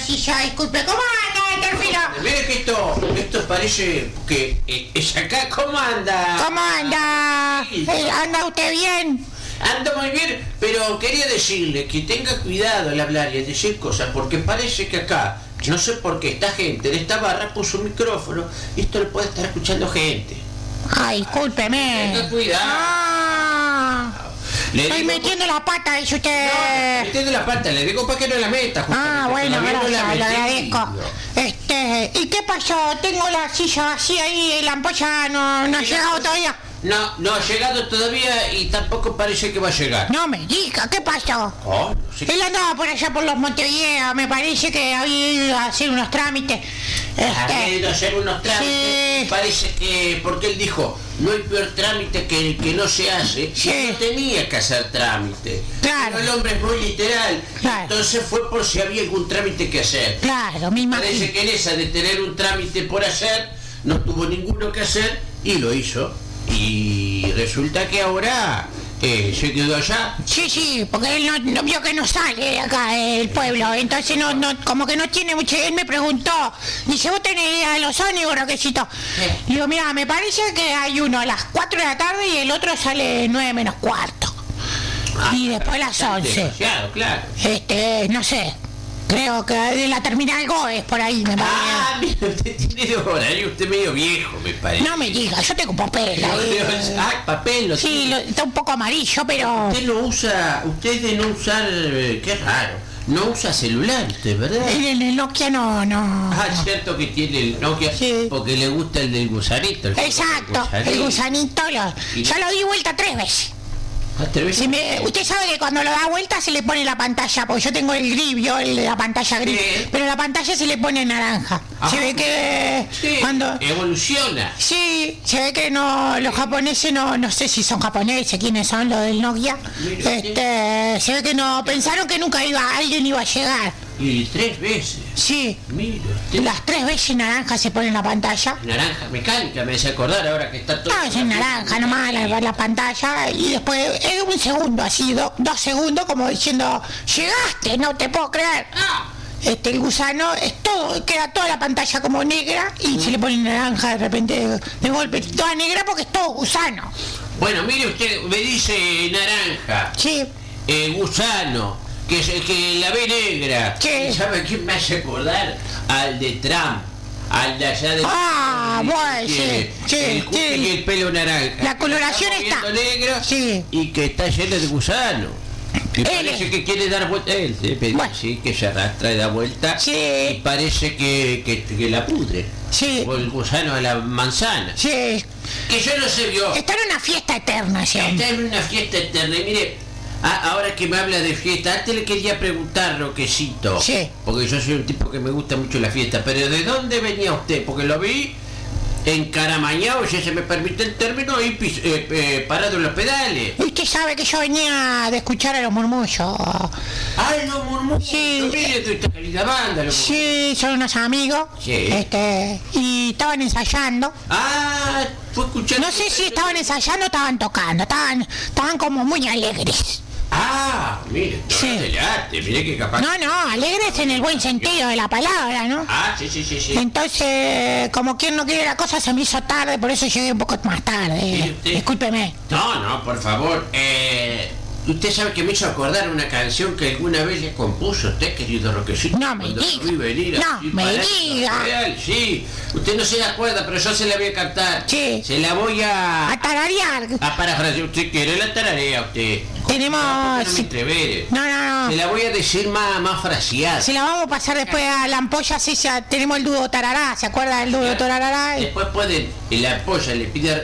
silla, disculpe. ¿Cómo anda, Delfino? Mire que esto parece que es acá. ¿Cómo anda? ¿Cómo anda? Sí. ¿Anda usted bien? Ando muy bien, pero quería decirle que tenga cuidado al hablar y al decir cosas, porque parece que acá, no sé por qué, esta gente de esta barra puso un micrófono y esto lo puede estar escuchando gente. Ay, discúlpeme. Tenga cuidado. Le Estoy digo, metiendo la pata, dice usted. no, metiendo la pata, le digo para que no la meta, justamente. Bueno, Todavía no la gracias, le metí. agradezco. ¿Y qué pasó? Tengo la silla vacía ahí, la ampolla no ha llegado todavía. No ha llegado todavía y tampoco parece que va a llegar. No me diga, ¿qué pasó? Oh, no sé. Él andaba por allá por los Montevideo, me parece que había ido a hacer unos trámites. Había ido a hacer unos trámites. Sí. Parece que, porque él dijo, no hay peor trámite que el que no se hace. Sí. Y no tenía que hacer trámite. Claro. Pero el hombre es muy literal. Claro. Entonces fue por si había algún trámite que hacer. Claro, me imagino. Parece que en esa de tener un trámite por hacer, no tuvo ninguno que hacer y lo hizo. Y resulta que ahora se quedó allá. Sí, porque él no vio que no sale de acá del pueblo, entonces como que no tiene mucho. Él me preguntó, dice, ¿vos tenés idea de los ómnibus, Roquecito? Sí. Digo, mira, me parece que hay uno a las 4 de la tarde y el otro sale 9 menos cuarto. Y después a las 11. Demasiado, claro. No sé, creo que de la terminal Goes por ahí me parece. Ah, mira, usted tiene horarios, usted medio viejo, me parece. No me diga, yo tengo papel ahí. Papel, lo Sí, tiene. está un poco amarillo, pero... Usted de no usar, qué raro, no usa celular usted, ¿verdad? En el Nokia no. Ah, es cierto que tiene el Nokia, Sí. porque le gusta el del gusanito. Exacto, el gusanito, ya lo di vuelta 3 veces. Usted sabe que cuando lo da vuelta se le pone la pantalla, porque yo tengo el gris, la pantalla gris, Sí. pero la pantalla se le pone naranja. Ajá. Se ve que Sí, cuando... evoluciona. Sí, se ve que los japoneses no sé si son japoneses, quiénes son los del Nokia. Mire, Se ve que no, pensaron que nunca alguien iba a llegar. Y 3 veces. Sí, Mira, usted. las 3 veces naranja se pone en la pantalla. Naranja mecánica, me hace acordar ahora que está todo. No, es en naranja nomás la pantalla y después es un segundo, así, 2 segundos como diciendo, llegaste, no te puedo creer. El gusano es todo, queda toda la pantalla como negra y se le pone naranja de repente de golpe, toda negra porque es todo gusano. Bueno, mire usted, me dice naranja, Sí, gusano, que la ve negra. Sí. ¿Y sabe quién me hace acordar? Al de Trump, al de allá de... bueno, Tiene sí, el cutis y el pelo naranja. La coloración Estamos está. viendo negro Sí. y que está lleno de gusano. Y Él parece es. que quiere dar vuelta él, Bueno. sí, que se arrastra y da vuelta. Sí. Y parece que la pudre. Sí. O el gusano a la manzana. sí, Que yo no sé, vio. está en una fiesta eterna ese hombre. Está en una fiesta eterna. Y mire, ahora que me habla de fiesta, antes le quería preguntar, Roquecito. Sí. Porque yo soy un tipo que me gusta mucho la fiesta. Pero ¿de dónde venía usted? Porque lo vi encaramañado, si se me permite el término, y parado en los pedales. Usted sabe que yo venía de escuchar a los murmullos. ¡Ay, los murmullos! Sí. Mire de esta querida banda, los Sí, son unos amigos. Sí. Y estaban ensayando. Ah, fue escuchando. No sé si estaban ensayando o estaban tocando. Estaban como muy alegres. Ah, mire, Sí. del arte, mire que capaz. No, alegres en el buen sentido de la palabra, ¿no? Ah, sí. Entonces, como quien no quiere la cosa, se me hizo tarde, por eso llegué un poco más ¿Y tarde. usted? Discúlpeme. No, por favor. Usted sabe que me hizo acordar una canción que alguna vez le compuso usted, querido Roquecito. No me cuando diga. lo vi venir No así me para la diga. real, sí. Usted no se da cuenta, pero yo se la voy a cantar. Sí. Se la voy a A parafrasear. Usted quiere la tararea, usted. Tenemos... No, porque no me sí. entrevere. No. Se la voy a decir más fraseada. Se la vamos a pasar después a la ampolla, sí, ya tenemos el dúo tarará, ¿se acuerda del dúo tarará? Después pueden, la ampolla le pide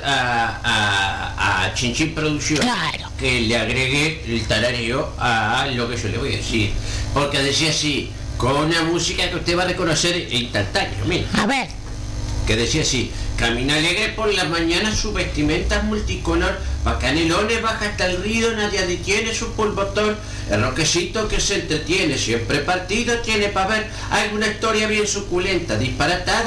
a Chinchín Producción Claro. que le agregue el tarareo a lo que yo le voy a decir. Porque decía así, con una música que usted va a reconocer instantáneo, mira. A ver, Que decía así, camina alegre por las mañanas, su vestimenta es multicolor, pa' canelones baja hasta el río, nadie detiene su pulbotón, el Roquecito que se entretiene, siempre partido tiene pa' ver alguna historia bien suculenta, disparatada.